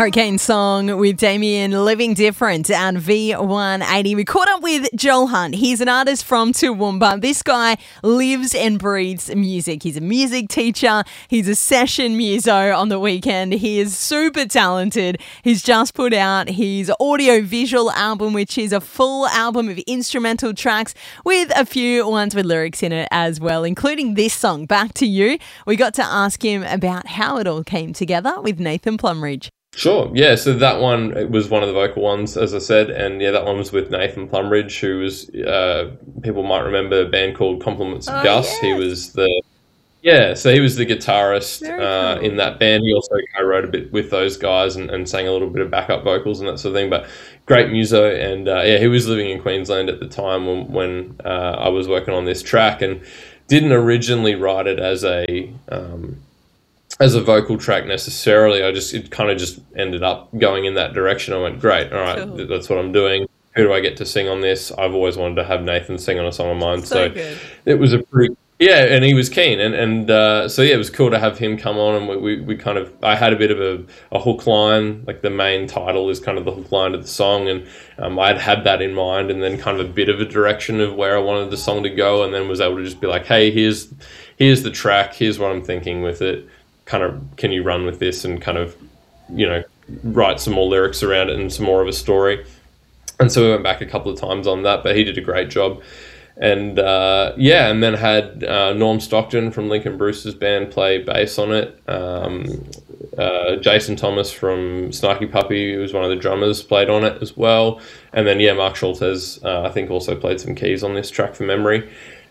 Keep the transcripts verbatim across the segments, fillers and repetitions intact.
Hurricane Song with Damien, Living Different and V one eighty. We caught up with Joel Hunt. He's an artist from Toowoomba. This guy lives and breathes music. He's a music teacher. He's a session muso on the weekend. He is super talented. He's just put out his audio-visual album, which is a full album of instrumental tracks with a few ones with lyrics in it as well, including this song, Back to You. We got to ask him about how it all came together with Nathan Plumridge. Sure, yeah, so that one it was one of the vocal ones, as I said, and yeah, that one was with Nathan Plumridge, who was, uh, people might remember a band called Compliments of Oh, Gus. yes. He was the, yeah, so he was the guitarist Very uh, cool. in that band. He also co-wrote a bit with those guys and, and sang a little bit of backup vocals and that sort of thing, but great muso, and uh, yeah, he was living in Queensland at the time when, when uh, I was working on this track, and didn't originally write it as a... Um, as a vocal track necessarily. I just, it kind of just ended up going in that direction. I went, great, all right, Cool. that's what I'm doing. Who do I get to sing on this? I've always wanted to have Nathan sing on a song of mine. So So, good. it was a pretty, yeah, and he was keen. And, and uh, so, yeah, it was cool to have him come on. And we, we, we kind of, I had a bit of a, a hook line, like the main title is kind of the hook line of the song. And um, I'd had that in mind, and then kind of a bit of a direction of where I wanted the song to go. And then was able to just be like, hey, here's, here's the track. Here's what I'm thinking with it. Kind of, can you run with this and kind of, you know, write some more lyrics around it and some more of a story. And so we went back a couple of times on that, but he did a great job. And uh, yeah, and then had uh, Norm Stockton from Lincoln Brewster's band play bass on it. Um, uh, Jason Thomas from Snarky Puppy, who was one of the drummers, played on it as well. And then, yeah, Mark Schultes, uh, I think, also played some keys on this track for memory.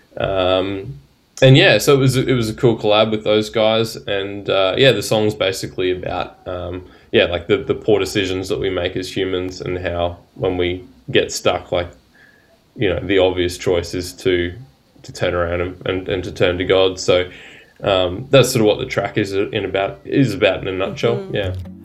Um, And yeah, so it was it was a cool collab with those guys, and uh, yeah, the song's basically about um, yeah, like the the poor decisions that we make as humans, and how when we get stuck, like, you know, the obvious choice is to to turn around and, and, and to turn to God. So um, that's sort of what the track is in about is about in a nutshell. Mm-hmm. Yeah.